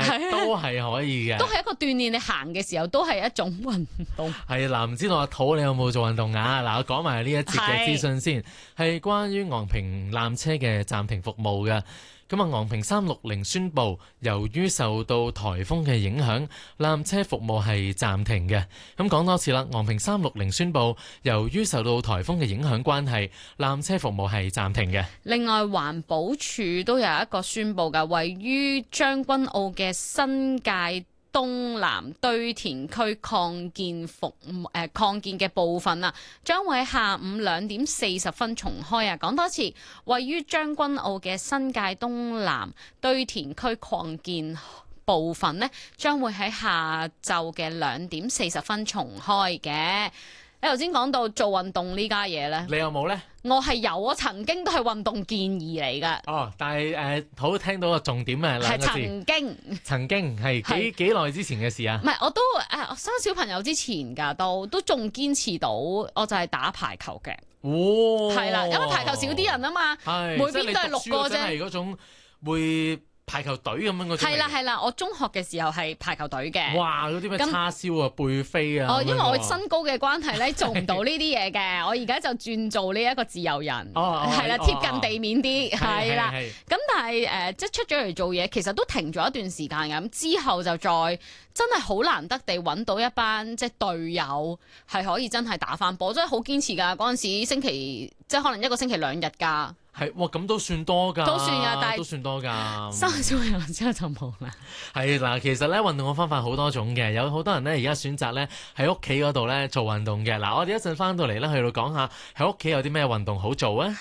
都係可以嘅， 都係一個鍛鍊。你行嘅時候都係一種運動。 係嗱，唔知道阿土你有冇做運動啊？嗱，我講埋呢一節嘅資訊先，係關於昂坪纜車嘅暫停服務嘅。咁啊，昂坪360宣布，由於受到颱風嘅影響，纜車服務係暫停嘅。咁講多次啦，昂坪360宣布，由於受到颱風嘅影響關係，纜車服務係暫停嘅。 另外，環保署都有一個宣布㗎，位於將軍澳嘅新界東南堆填區擴建嘅部分啊，將會喺下午2點40分重開啊！講多次，位於將軍澳嘅新界東南堆填區擴建部分呢，將會喺下晝嘅2點40分重開嘅。你頭先講到做運動呢家嘢呢， 你有冇呢？ 我係有，我曾經都係運動建議嚟㗎。 哦，但係好聽到個重點啊，兩個字。曾經係幾耐之前嘅事啊？ 唔係，我都生小朋友之前㗎，都仲堅持到，我就係打排球嘅。 哦， 係啦，因為排球少啲人啊嘛，每邊都係6個啫。真係嗰種會排球隊咁樣嗰種。 係啦，我中學嘅時候係排球隊嘅。 哇！嗰啲咩叉燒啊、背飛啊。 因為我身高嘅關係咧，做唔到呢啲嘢嘅。我而家就轉做呢一個自由人。係啦，貼近地面啲。係啦。咁但係即係出咗嚟做嘢，其實都停咗一段時間嘅。咁之後就再真係好難得地揾到一班即係隊友係可以真係打翻波，真係好堅持㗎。嗰陣時星期即係可能一個星期2日㗎。 係，哇！咁都算多㗎， 都算㗎，但係都算多㗎。 生小朋友之後就冇啦。 係嗱，其實咧運動嘅方法好多種嘅，有好多人咧而家選擇咧喺屋企嗰度咧做運動嘅。嗱，我哋一陣翻到嚟咧去到講下喺屋企有啲咩運動好做啊。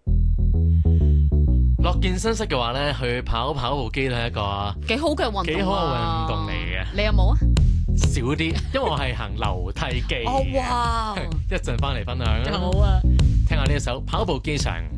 落健身室嘅話咧，去跑步機都係一個幾好嘅運動， 幾好嘅運動嚟嘅。 你有冇啊？ 少啲，因為我係行樓梯機。 哇！ 一陣翻嚟分享。 好啊， 聽下呢一首跑步機上。